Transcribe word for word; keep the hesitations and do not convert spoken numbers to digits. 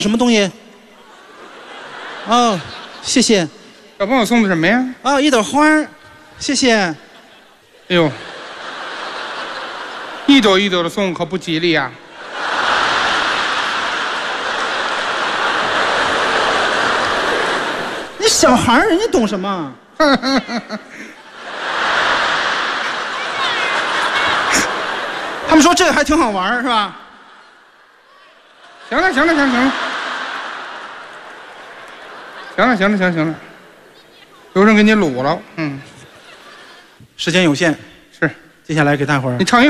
什么东西？哦，谢谢。 小朋友送的什么呀？ 啊、哦，一朵花儿，谢谢。 哎呦，一朵一朵的送可不吉利呀、 你小孩儿，人家懂什么？他们说这个还挺好玩儿，是吧？ 行了，行了，行了，行了，行了，行了，行了，行了，刘生给你撸了，嗯， 时间有限， 是， 接下来给大伙儿你唱一。